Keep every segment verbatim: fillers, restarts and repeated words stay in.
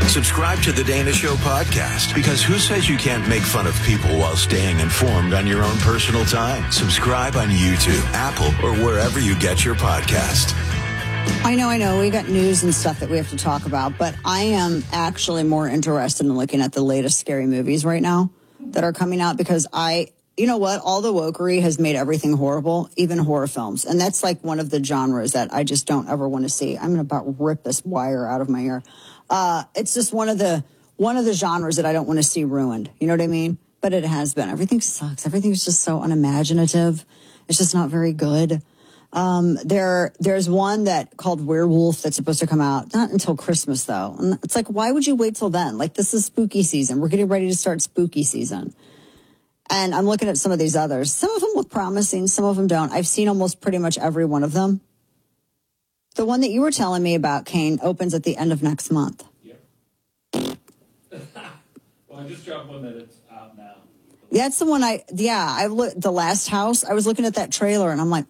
Subscribe to the Dana Show podcast, because who says you can't make fun of people while staying informed on your own personal time? Subscribe on YouTube, Apple, or wherever you get your podcast. I know, I know. We got news and stuff that we have to talk about, but I am actually more interested in looking at the latest scary movies right now that are coming out, because I, you know what? All the wokery has made everything horrible, even horror films. And that's like one of the genres that I just don't ever want to see. I'm going to about rip this wire out of my ear. Uh, it's just one of the one of the genres that I don't want to see ruined. You know what I mean? But it has been. Everything sucks. Everything's just so unimaginative. It's just not very good. Um, there, there's one that called Werewolf that's supposed to come out, not until Christmas though. And it's like, why would you wait till then? Like, this is spooky season. We're getting ready to start spooky season. And I'm looking at some of these others. Some of them look promising. Some of them don't. I've seen almost pretty much every one of them. The one that you were telling me about, Kane, opens at the end of next month. Yep. Well, I just dropped one that it's out now. That's the one I, yeah, I looked, The Last House. I was looking at that trailer and I'm like,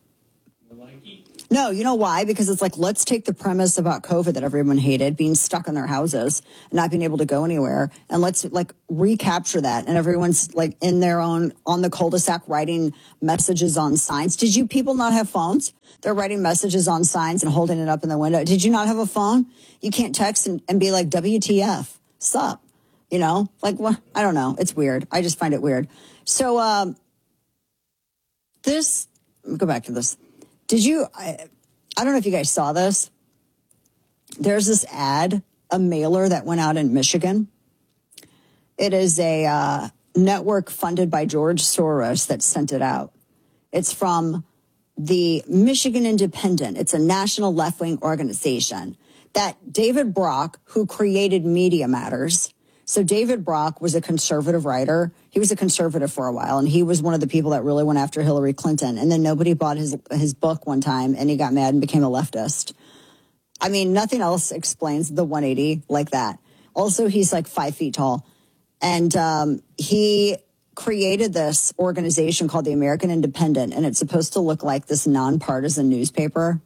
no, you know why? Because it's like, let's take the premise about COVID that everyone hated, being stuck in their houses and not being able to go anywhere, and let's like recapture that. And everyone's like in their own, on the cul-de-sac, writing messages on signs. Did you people not have phones? They're writing messages on signs and holding it up in the window. Did you not have a phone? You can't text and, and be like, W T F, sup? You know, like, what? I don't know. It's weird. I just find it weird. So, um, this, let me go back to this. Did you, I, I don't know if you guys saw this. There's this ad, a mailer that went out in Michigan. It is a uh, network funded by George Soros that sent it out. It's from the Michigan Independent. It's a national left-wing organization that David Brock, who created Media Matters. So David Brock was a conservative writer. He was a conservative for a while, and he was one of the people that really went after Hillary Clinton. And then nobody bought his his book one time, and he got mad and became a leftist. I mean, nothing else explains the one eighty like that. Also, he's like five feet tall. And um, he created this organization called the American Independent, and it's supposed to look like this nonpartisan newspaper.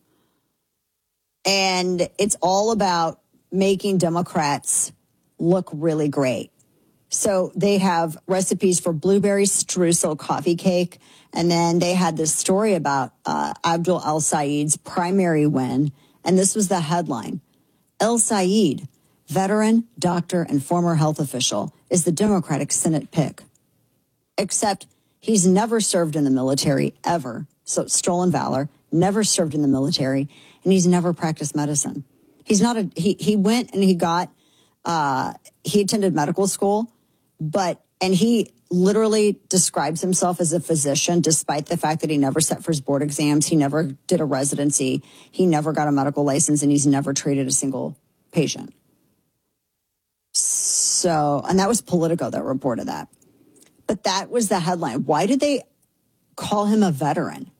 And it's all about making Democrats look really great. So they have recipes for blueberry streusel coffee cake. And then they had this story about uh, Abdul El-Sayed's primary win. And this was the headline. El-Sayed, veteran, doctor, and former health official, is the Democratic Senate pick. Except he's never served in the military, ever. So stolen valor, never served in the military, and he's never practiced medicine. He's not a, he, he went and he got, uh, he attended medical school, but, and he literally describes himself as a physician, despite the fact that he never sat for his board exams. He never did a residency. He never got a medical license, and he's never treated a single patient. So, and that was Politico that reported that. But that was the headline. Why did they call him a veteran?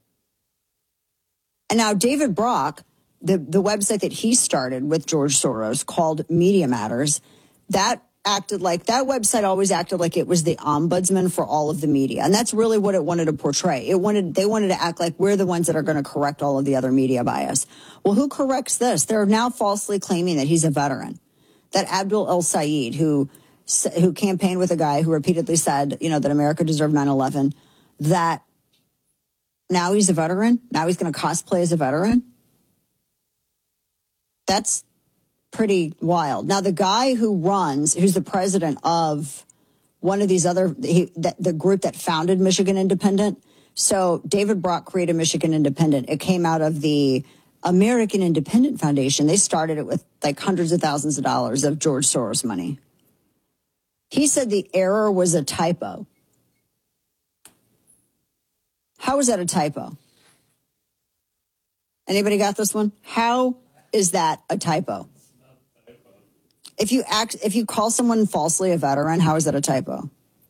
And now David Brock, the, the website that he started with George Soros called Media Matters, that acted like, that website always acted like it was the ombudsman for all of the media. And that's really what it wanted to portray. It wanted, they wanted to act like we're the ones that are going to correct all of the other media bias. Well, who corrects this? They're now falsely claiming that he's a veteran. That Abdul El-Sayed, who who campaigned with a guy who repeatedly said, you know, that America deserved nine eleven, that now he's a veteran? Now he's going to cosplay as a veteran? That's pretty wild. Now, the guy who runs, who's the president of one of these other, he, the, the group that founded Michigan Independent. So David Brock created Michigan Independent. It came out of the American Independent Foundation. They started it with like hundreds of thousands of dollars of George Soros money. He said the error was a typo. How is that a typo? Anybody got this one? How is that a typo? If you act, if you call someone falsely a veteran, how is that a typo?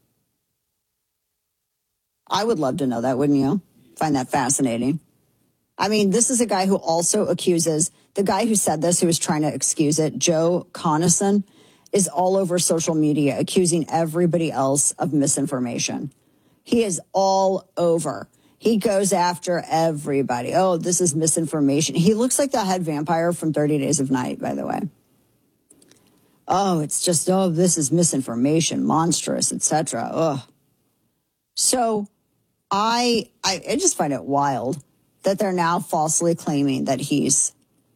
I would love to know that, wouldn't you? Find that fascinating. I mean, this is a guy who also accuses, the guy who said this, who was trying to excuse it, Joe Conason, is all over social media accusing everybody else of misinformation. He is all over. He goes after everybody. Oh, this is misinformation. He looks like the head vampire from thirty days of night, by the way. oh, it's just, oh, this is misinformation, monstrous, et cetera. Ugh. So I, I I just find it wild that they're now falsely claiming that he's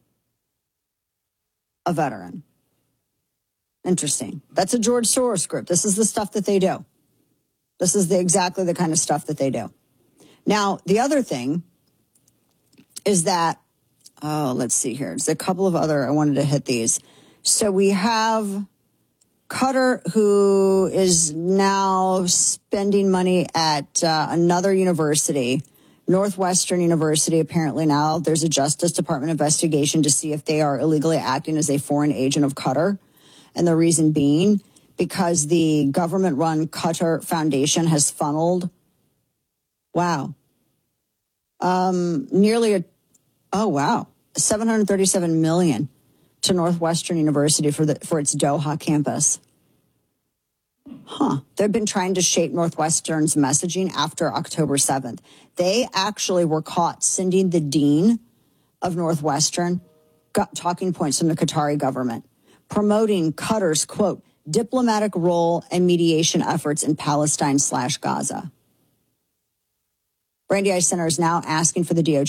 a veteran. Interesting. That's a George Soros group. This is the stuff that they do. This is the exactly the kind of stuff that they do. Now, the other thing is that, oh, let's see here. There's a couple of other, I wanted to hit these. So we have Qatar, who is now spending money at uh, another university, Northwestern University. Apparently now there's a Justice Department investigation to see if they are illegally acting as a foreign agent of Qatar. And the reason being, because the government-run Qatar Foundation has funneled, wow, um, nearly a, oh, wow, seven hundred thirty-seven million dollars to Northwestern University for the for its Doha campus. Huh. They've been trying to shape Northwestern's messaging after October seventh. They actually were caught sending the dean of Northwestern got talking points from the Qatari government, promoting Qatar's, quote, diplomatic role and mediation efforts in Palestine slash Gaza. Brandeis Center is now asking for the D O J